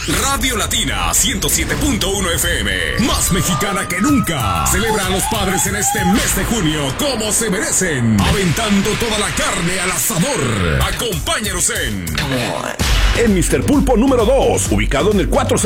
Radio Latina 107.1 FM, más mexicana que nunca. Celebra a los padres en este mes de junio como se merecen, aventando toda la carne al asador. Acompáñanos en Mr. Pulpo número 2, ubicado en el 4